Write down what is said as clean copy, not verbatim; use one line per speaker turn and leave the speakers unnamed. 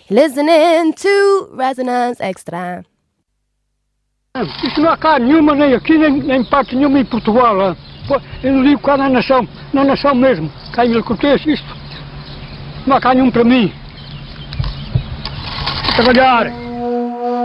Listening to Resonance Extra.
Isto não há cá nenhuma, nem aqui, nem parte nenhuma em Portugal. Eu não digo cá na nação mesmo. Cá em Milcortês, isto não há cá nenhum para mim. Trabalhar.